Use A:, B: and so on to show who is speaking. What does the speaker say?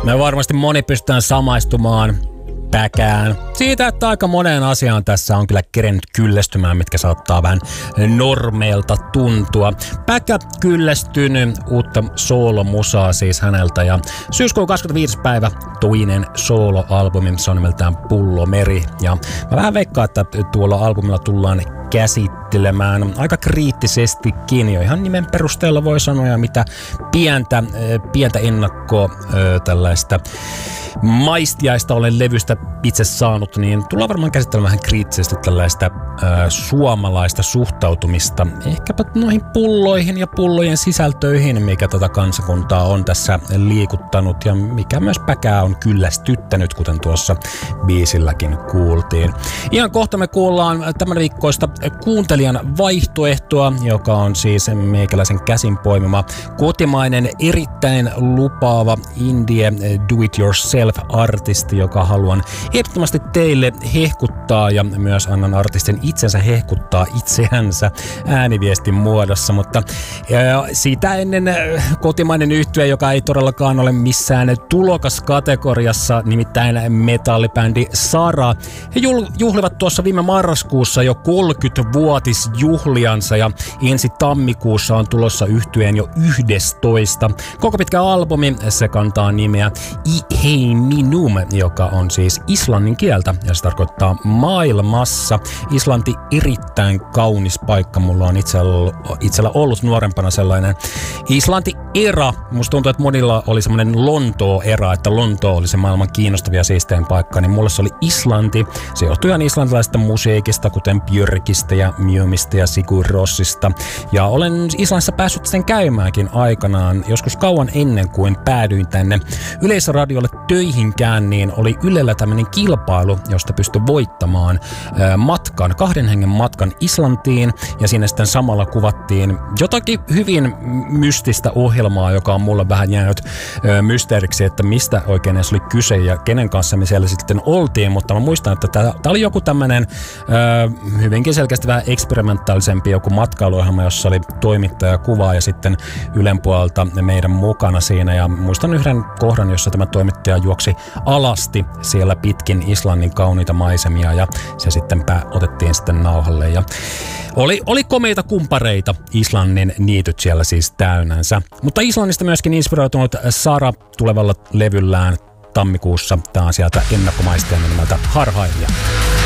A: Me varmasti moni pystytään samaistumaan Päkään siitä, että aika moneen asiaan tässä on kyllä kerennyt kyllästymään, mitkä saattaa vähän normeilta tuntua. Päkä kyllästynyt, uutta soolomusaa siis häneltä ja syyskuun 25. päivä toinen sooloalbumi, se on nimeltään Pullomeri ja mä vähän veikkaan, että tuolla albumilla tullaan käsittelemään aika kriittisestikin jo ihan nimen perusteella voi sanoa ja mitä pientä ennakkoa tällaista maistiaista olen levystä itse saanut, niin tullaan varmaan käsittelemään vähän kriittisesti tällaista suomalaista suhtautumista ehkäpä noihin pulloihin ja pullojen sisältöihin, mikä tätä kansakuntaa on tässä liikuttanut ja mikä myös Päkää on kyllästyttänyt, kuten tuossa biisilläkin kuultiin. Ihan kohta me kuullaan tämän viikkoista kuuntelijan vaihtoehtoa, joka on siis meikäläisen käsin poimima kotimainen erittäin lupaava indie do-it-yourself-artisti, joka haluan ehdottomasti teille hehkuttaa ja myös annan artistin itsensä hehkuttaa itseänsä ääniviestin muodossa, mutta siitä ennen kotimainen yhtye, joka ei todellakaan ole missään tulokaskategoriassa, nimittäin metallibändi Sara. He juhlivat tuossa viime marraskuussa jo 30-vuotisjuhliansa ja ensi tammikuussa on tulossa yhtyeen jo 11. Koko pitkä albumi, se kantaa nimeä Hei Minum, joka on siis islannin kieltä ja se tarkoittaa maailmassa. Islanti erittäin kaunis paikka, mulla on itsellä ollut nuorempana sellainen Islanti-era. Musta tuntuu, että monilla oli semmoinen Lontoo-era, että Lontoo oli se maailman kiinnostavia ja siistein paikka, niin mulle se oli Islanti. Se johtui ihan islantilaisesta musiikista, kuten Björkistä ja Mjumista ja Sigur Rossista. Ja olen Islannissa päässyt sen käymäänkin aikanaan, joskus kauan ennen kuin päädyin tänne Yleisradiolle töihinkään, niin oli Ylellä tämmöinen kilpailu, josta pystyi voittamaan matkan, 2 hengen matkan Islantiin, ja siinä sitten samalla kuvattiin jotakin hyvin mystistä ohjelmaa, joka on mulle vähän jäänyt mysteeriksi, että mistä oikein edes oli kyse ja kenen kanssa me siellä sitten oltiin, mutta mä muistan, että tämä oli joku tämmöinen hyvinkin selkeästi vähän eksperimentaalisempi joku matkailuohjelma, jossa oli toimittaja ja kuva ja sitten Ylen puolelta meidän mukana siinä, ja muistan yhden kohdan, jossa tämä toimittaja juoksi alasti siellä pitkin Islannin kauniita maisemia ja se sitten otettiin sitten nauhalle ja oli komeita kumpareita, Islannin niityt siellä siis täynnänsä. Mutta Islannista myöskin inspiroitunut Sara tulevalla levyllään tammikuussa. Tää on sieltä ennakkomaisteen nimeltä Harhailija.